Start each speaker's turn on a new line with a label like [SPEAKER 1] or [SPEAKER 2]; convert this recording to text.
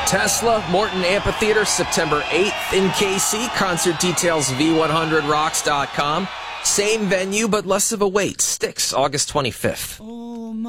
[SPEAKER 1] Tesla, Morton Amphitheater, September 8th in KC. Concert details, v100rocks.com. Same venue, but less of a wait. Styx, August 25th.